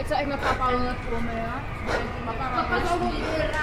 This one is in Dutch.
Ik zou echt met papa aan het komen, ja. Papa zou ook